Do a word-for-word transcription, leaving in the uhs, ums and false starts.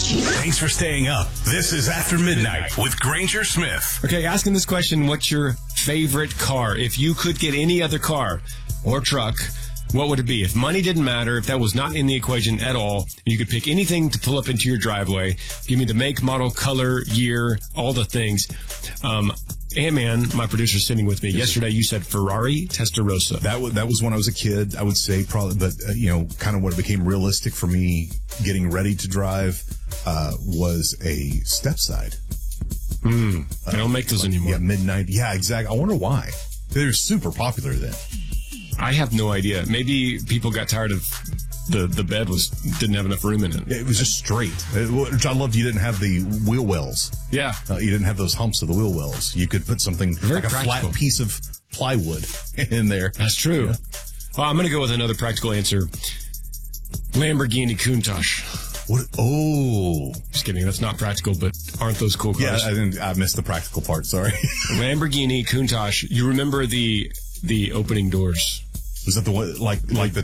Thanks for staying up. This is After Midnight with Granger Smith. Okay, asking this question, what's your favorite car? If you could get any other car or truck, what would it be? If money didn't matter, if that was not in the equation at all, you could pick anything to pull up into your driveway. Give me the make, model, color, year, all the things. Um, Ant-Man, my producer, sitting with me. Yesterday, you said Ferrari Testarossa. That was, that was when I was a kid, I would say probably, but, uh, you know, kind of what became realistic for me getting ready to drive uh, was a step-side. Mm, I don't make those anymore. Yeah, mid-nineties. Yeah, exactly. I wonder why. They were super popular then. I have no idea. Maybe people got tired of the the bed was didn't have enough room in it. It was just straight. It, which I loved. You didn't have the wheel wells. Yeah, uh, you didn't have those humps of the wheel wells. You could put something Very like practical. a flat piece of plywood in there. That's true. Yeah. Well, I'm going to go with another practical answer. Lamborghini Countach. What? Oh, just kidding. That's not practical, but aren't those cool cars? Yeah, I didn't. I missed the practical part. Sorry. Lamborghini Countach. You remember the the opening doors? Was that the one like like the